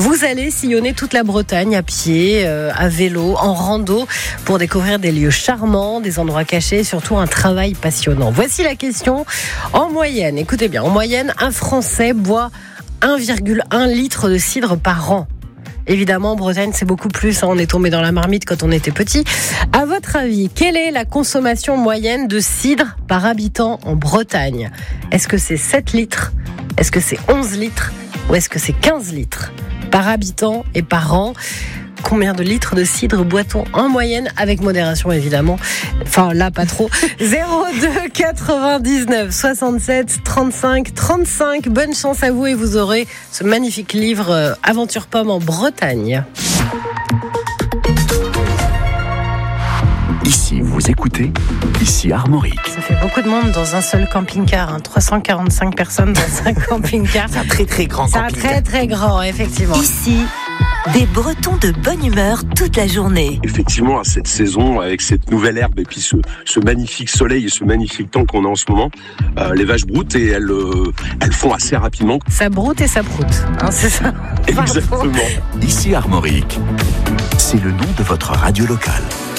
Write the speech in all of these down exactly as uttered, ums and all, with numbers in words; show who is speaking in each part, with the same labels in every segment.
Speaker 1: Vous allez sillonner toute la Bretagne à pied, euh, à vélo, en rando pour découvrir des lieux charmants, des endroits cachés et surtout un travail passionnant. Voici la question. En moyenne, écoutez bien, en moyenne, un Français boit un virgule un litre de cidre par an. Évidemment, en Bretagne, c'est beaucoup plus. On est tombé dans la marmite quand on était petit. À votre avis, quelle est la consommation moyenne de cidre par habitant en Bretagne ? Est-ce que c'est sept litres ? Est-ce que c'est onze litres ? Ou est-ce que c'est quinze litres par habitant et par an ? Combien de litres de cidre boit-on en moyenne, avec modération évidemment. Enfin là pas trop. zéro deux quatre-vingt-dix-neuf soixante-sept trente-cinq trente-cinq. Bonne chance à vous et vous aurez ce magnifique livre euh, Aventure Pomme en Bretagne.
Speaker 2: Ici, vous écoutez, ici Armorique.
Speaker 1: Ça fait beaucoup de monde dans un seul camping-car, hein. trois cent quarante-cinq personnes dans un camping-car.
Speaker 3: C'est un très très grand
Speaker 1: C'est un
Speaker 3: camping-car.
Speaker 1: très très grand, effectivement.
Speaker 4: Ici, des Bretons de bonne humeur toute la journée.
Speaker 5: Effectivement, à cette saison, avec cette nouvelle herbe et puis ce, ce magnifique soleil et ce magnifique temps qu'on a en ce moment, euh, les vaches broutent et elles, euh, elles font assez rapidement.
Speaker 1: Ça broute et ça broute, hein, c'est ça.
Speaker 5: Exactement.
Speaker 2: Ici Armorique. C'est le nom de votre radio locale.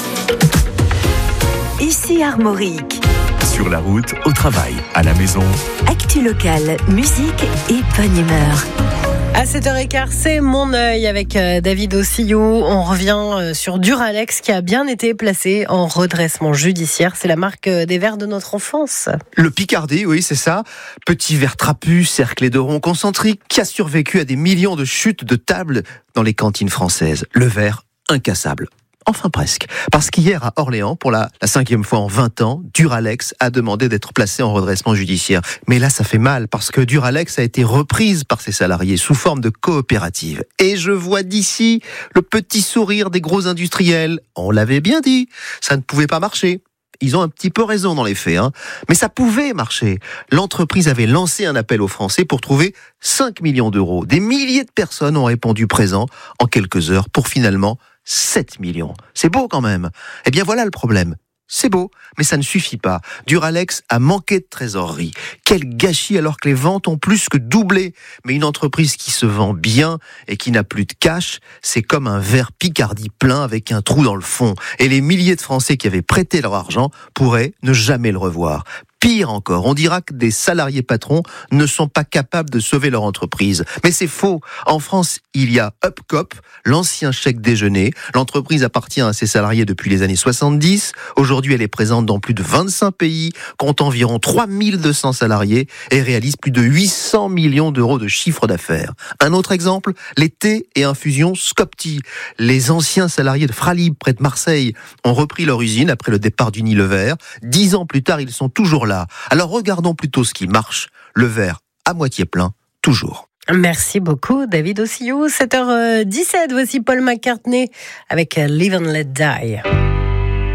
Speaker 4: Ici Armorique.
Speaker 2: Sur la route, au travail, à la maison.
Speaker 4: Actu locale, musique et bonne humeur.
Speaker 1: À sept heures quinze, c'est Mon œil avec David Ossillou. On revient sur Duralex qui a bien été placé en redressement judiciaire. C'est la marque des verres de notre enfance.
Speaker 3: Le Picardie, oui, c'est ça. Petit verre trapu, cerclé de ronds concentriques, qui a survécu à des millions de chutes de tables dans les cantines françaises. Le verre incassable. Enfin presque. Parce qu'hier à Orléans, pour la, la cinquième fois en vingt ans, Duralex a demandé d'être placé en redressement judiciaire. Mais là, ça fait mal, parce que Duralex a été reprise par ses salariés sous forme de coopérative. Et je vois d'ici le petit sourire des gros industriels. On l'avait bien dit, ça ne pouvait pas marcher. Ils ont un petit peu raison dans les faits, hein. Mais ça pouvait marcher. L'entreprise avait lancé un appel aux Français pour trouver cinq millions d'euros. Des milliers de personnes ont répondu présent en quelques heures pour finalement sept millions. C'est beau quand même. Eh bien voilà le problème. C'est beau, mais ça ne suffit pas. Duralex a manqué de trésorerie. Quel gâchis alors que les ventes ont plus que doublé. Mais une entreprise qui se vend bien et qui n'a plus de cash, c'est comme un verre Picardie plein avec un trou dans le fond. Et les milliers de Français qui avaient prêté leur argent pourraient ne jamais le revoir. Pire encore, on dira que des salariés patrons ne sont pas capables de sauver leur entreprise. Mais c'est faux. En France, il y a Upcop, l'ancien chèque déjeuner. L'entreprise appartient à ses salariés depuis les années soixante-dix. Aujourd'hui, elle est présente dans plus de vingt-cinq pays, compte environ trois mille deux cents salariés et réalise plus de huit cents millions d'euros de chiffre d'affaires. Un autre exemple, les thés et infusions Scopti. Les anciens salariés de Fralib, près de Marseille, ont repris leur usine après le départ d'Unilever. Dix ans plus tard, ils sont toujours là. Alors regardons plutôt ce qui marche. Le verre à moitié plein, toujours.
Speaker 1: Merci beaucoup David Ossillou. sept heures dix-sept, voici Paul McCartney avec Live and Let Die.